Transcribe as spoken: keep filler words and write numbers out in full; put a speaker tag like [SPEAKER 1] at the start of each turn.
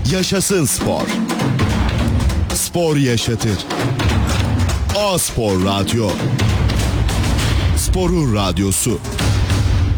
[SPEAKER 1] Yaşasın spor. Spor yaşatır. A Spor Radyo. Sporun radyosu.